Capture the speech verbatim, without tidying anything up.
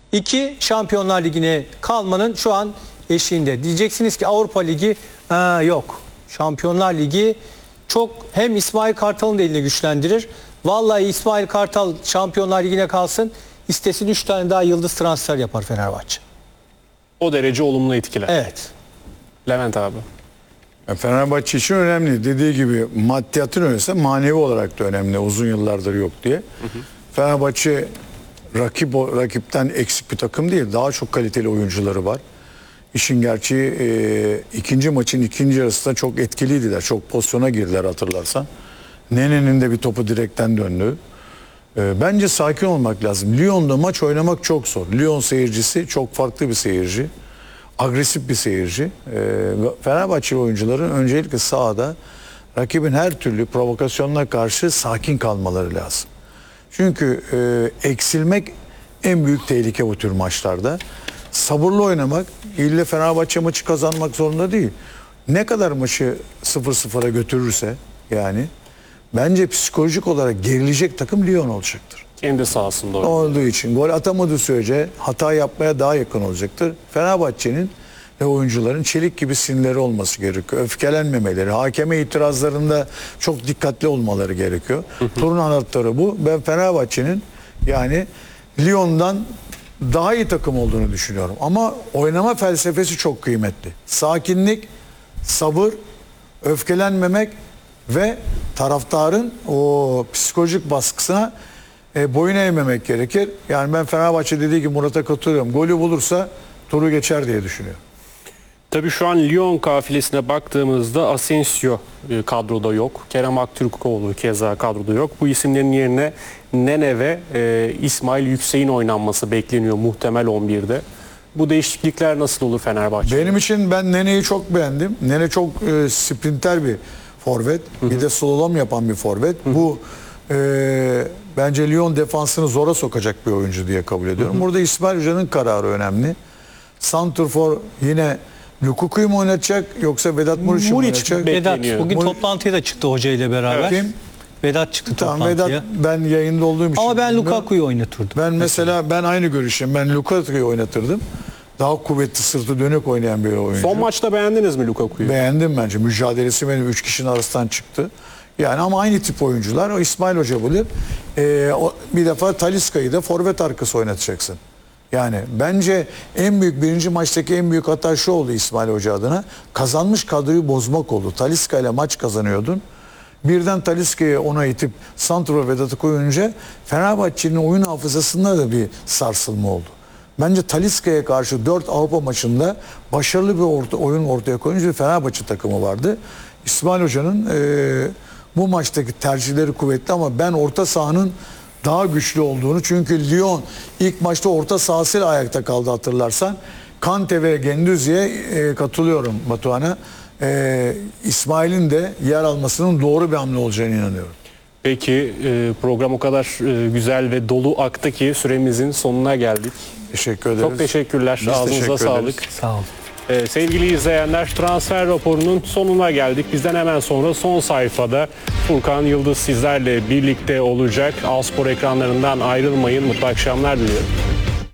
İki, Şampiyonlar Ligi'ne kalmanın şu an eşiğinde. Diyeceksiniz ki Avrupa Ligi aa, yok. Şampiyonlar Ligi çok hem İsmail Kartal'ın da elini güçlendirir. Vallahi İsmail Kartal Şampiyonlar Ligi'ne kalsın, istesin üç tane daha yıldız transfer yapar Fenerbahçe. O derece olumlu etkiler. Evet. Levent abi. Fenerbahçe için önemli. Dediği gibi maddiyatın öyleyse manevi olarak da önemli. Uzun yıllardır yok diye. Hı hı. Fenerbahçe rakip rakipten eksik bir takım değil. Daha çok kaliteli oyuncuları var. İşin gerçeği e, ikinci maçın ikinci yarısında çok etkiliydiler. Çok pozisyona girdiler hatırlarsan. Nene'nin de bir topu direkten döndü. E, bence sakin olmak lazım. Lyon'da maç oynamak çok zor. Lyon seyircisi çok farklı bir seyirci. Agresif bir seyirci. E, Fenerbahçe oyuncuların öncelikle sahada rakibin her türlü provokasyonuna karşı sakin kalmaları lazım. Çünkü e, eksilmek en büyük tehlike bu tür maçlarda. Sabırlı oynamak, ille Fenerbahçe maçı kazanmak zorunda değil. Ne kadar maçı sıfır sıfıra götürürse yani bence psikolojik olarak gerilecek takım Lyon olacaktır. Kendi sahasında oynuyor. Olduğu için gol atamadığı sürece hata yapmaya daha yakın olacaktır. Fenerbahçe'nin ve oyuncuların çelik gibi sinirleri olması gerekiyor. Öfkelenmemeleri, hakeme itirazlarında çok dikkatli olmaları gerekiyor. Turun anahtarı bu. Ben Fenerbahçe'nin yani Lyon'dan daha iyi takım olduğunu düşünüyorum. Ama oynama felsefesi çok kıymetli. Sakinlik, sabır, öfkelenmemek ve taraftarın o psikolojik baskısına e, boyun eğmemek gerekir. Yani ben Fenerbahçe dediği gibi Murat'a katılıyorum. Golü bulursa turu geçer diye düşünüyorum. Tabii şu an Lyon kafilesine baktığımızda Asensio kadroda yok. Kerem Aktürkoğlu keza kadroda yok. Bu isimlerin yerine Nene ve e, İsmail Yüksek'in oynanması bekleniyor muhtemel on birde. Bu değişiklikler nasıl olur Fenerbahçe? Benim için ben Nene'yi çok beğendim. Nene çok e, sprinter bir forvet. Hı-hı. Bir de slalom yapan bir forvet. Hı-hı. Bu e, bence Lyon defansını zora sokacak bir oyuncu diye kabul ediyorum. Hı-hı. Burada İsmail Hoca'nın kararı önemli. Santrfor yine Lukaku'yu mu oynatacak yoksa Vedat Muriç'i mi oynatacak? Vedat bugün Mur- toplantıya da çıktı hoca ile beraber. Kim? Vedat çıktı Tamam, toplantıya. Vedat ben yayında olduğum için. Ama ben bilmiyorum. Lukaku'yu oynatırdım. Ben mesela, mesela ben aynı görüşüm. Ben Lukaku'yu oynatırdım. Daha kuvvetli, sırtı dönük oynayan bir oyuncu. Son maçta beğendiniz mi Lukaku'yu? Beğendim bence. Mücadelesi benim üç kişinin arasından çıktı. Yani ama aynı tip oyuncular. O İsmail Hoca bilir. Ee, o, bir defa Talisca'yı da forvet arkası oynatacaksın. Yani bence en büyük birinci maçtaki en büyük hata şu oldu İsmail Hoca adına. Kazanmış kadroyu bozmak oldu. Talisca ile maç kazanıyordun. Birden Talisca'yı ona itip Santrfor Vedat'ı koyunca Fenerbahçe'nin oyun hafızasında da bir sarsılma oldu. Bence Talisca'ya karşı dört Avrupa maçında başarılı bir orta, oyun ortaya koyunca bir Fenerbahçe takımı vardı. İsmail Hoca'nın e, bu maçtaki tercihleri kuvvetli ama ben orta sahanın daha güçlü olduğunu, çünkü Lyon ilk maçta orta sahasıyla ayakta kaldı hatırlarsan. Kante ve Gendouzi'ye e, katılıyorum Batuhan'a. E, İsmail'in de yer almasının doğru bir hamle olacağını inanıyorum. Peki e, program o kadar e, güzel ve dolu aktı ki süremizin sonuna geldik. Teşekkür ederiz. Çok teşekkürler. Biz Ağzınıza teşekkür sağlık. ederiz. Sağ olun. Ee, sevgili izleyenler, transfer raporunun sonuna geldik. Bizden hemen sonra son sayfada Furkan Yıldız sizlerle birlikte olacak. Alspor ekranlarından ayrılmayın. Mutlu akşamlar diliyorum.